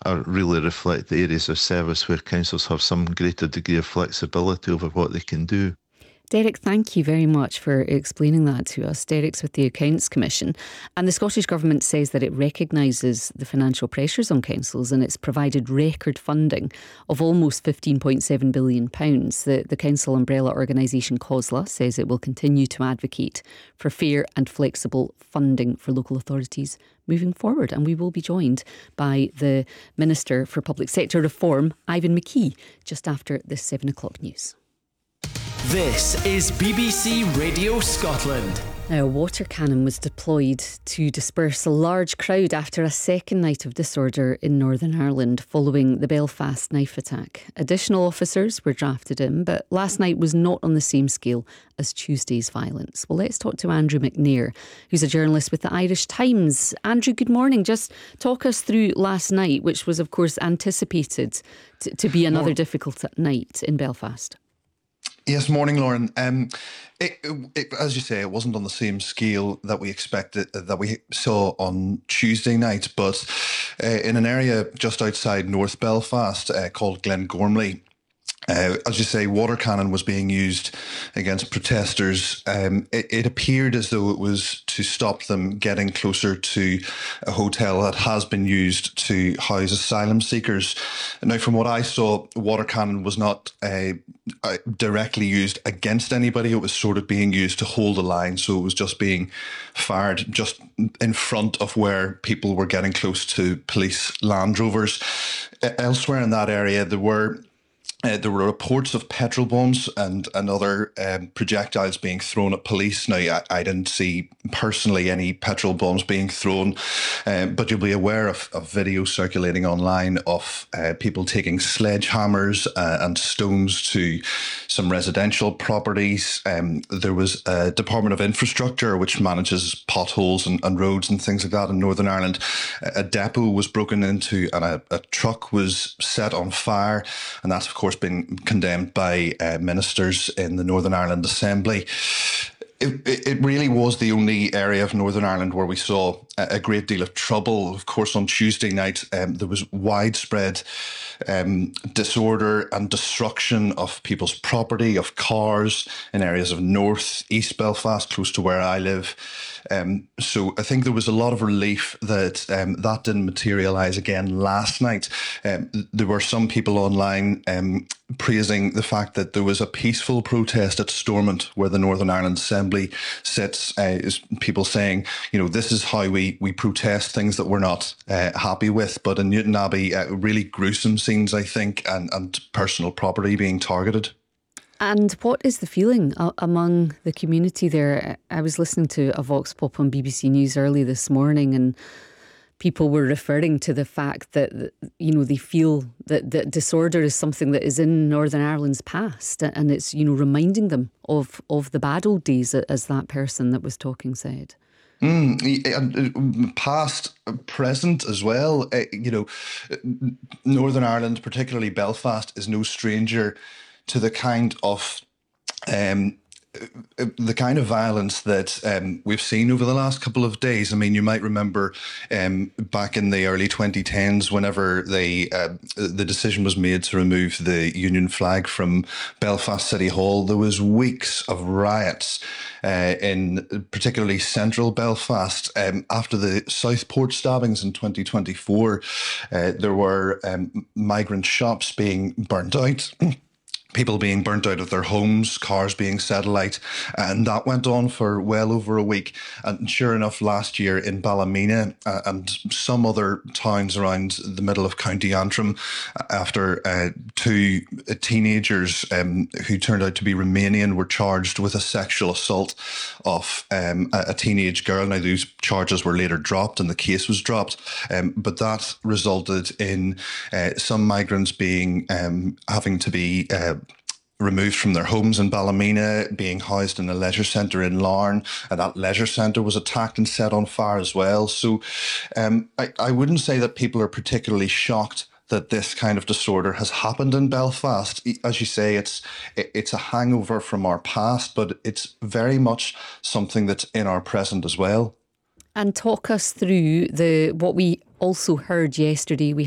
really reflect the areas of service where councils have some greater degree of flexibility over what they can do. Derek, thank you very much for explaining that to us. Derek's with the Accounts Commission, and the Scottish Government says that it recognises the financial pressures on councils, and it's provided record funding of almost £15.7 billion. The council umbrella organisation COSLA says it will continue to advocate for fair and flexible funding for local authorities moving forward. And we will be joined by the Minister for Public Sector Reform, Ivan McKee, just after the 7 o'clock news. This is BBC Radio Scotland. Now, a water cannon was deployed to disperse a large crowd after a second night of disorder in Northern Ireland following the Belfast knife attack. Additional officers were drafted in, but last night was not on the same scale as Tuesday's violence. Well, let's talk to Andrew McNair, who's a journalist with the Irish Times. Andrew, good morning. Just talk us through last night, which was, of course, anticipated to be another difficult night in Belfast. Yes, morning, Lauren. As you say, it wasn't on the same scale that we expected, that we saw on Tuesday night, but in an area just outside North Belfast called Glengormley. As you say, water cannon was being used against protesters. It appeared as though it was to stop them getting closer to a hotel that has been used to house asylum seekers. Now, from what I saw, water cannon was not directly used against anybody. It was sort of being used to hold the line. So it was just being fired just in front of where people were getting close to police Land Rovers. Elsewhere in that area, there were reports of petrol bombs and other projectiles being thrown at police. Now, I didn't see personally any petrol bombs being thrown, but you'll be aware of video circulating online of people taking sledgehammers and stones to some residential properties. There was a Department of Infrastructure, which manages potholes and roads and things like that in Northern Ireland. A depot was broken into and a truck was set on fire, and that's, of course, been condemned by ministers in the Northern Ireland Assembly. It really was the only area of Northern Ireland where we saw a great deal of trouble. Of course, on Tuesday night, there was widespread disorder and destruction of people's property, of cars in areas of North East Belfast, close to where I live. So I think there was a lot of relief that that didn't materialise again last night. There were some people online praising the fact that there was a peaceful protest at Stormont, where the Northern Ireland Assembly sits. People saying, this is how we protest things that we're not happy with. But in Newton Abbey, really gruesome scenes, I think, and personal property being targeted. And what is the feeling among the community there? I was listening to a Vox Pop on BBC News early this morning, and people were referring to the fact that, they feel that disorder is something that is in Northern Ireland's past, and it's, reminding them of the bad old days, as that person that was talking said. Past, present as well. Northern Ireland, particularly Belfast, is no stranger to the kind of violence that we've seen over the last couple of days. I mean, you might remember back in the early 2010s, whenever the decision was made to remove the Union flag from Belfast City Hall, there was weeks of riots in particularly central Belfast. After the Southport stabbings in 2024, there were migrant shops being burnt out. People being burnt out of their homes, cars being set alight, and that went on for well over a week. And sure enough, last year in Ballymena and some other towns around the middle of County Antrim, after two teenagers who turned out to be Romanian were charged with a sexual assault of a teenage girl. Now, those charges were later dropped and the case was dropped, but that resulted in some migrants being having to be removed from their homes in Ballymena, being housed in a leisure centre in Larne, and that leisure centre was attacked and set on fire as well. So I wouldn't say that people are particularly shocked that this kind of disorder has happened in Belfast. As you say, it's a hangover from our past, but it's very much something that's in our present as well. And talk us through what we also heard yesterday. We